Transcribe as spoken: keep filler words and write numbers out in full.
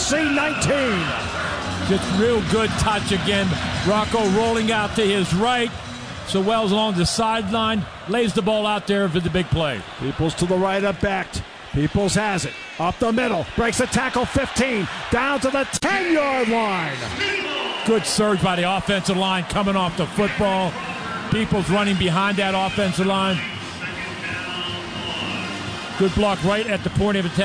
C nineteen. Just real good touch again. Rocco rolling out to his right. So Wells along the sideline, lays the ball out there for the big play. Peoples to the right of Becht. Peoples has it. Up the middle. Breaks the tackle fifteen. Down to the ten-yard line. Good surge by the offensive line coming off the football. Peoples running behind that offensive line. Good block right at the point of attack.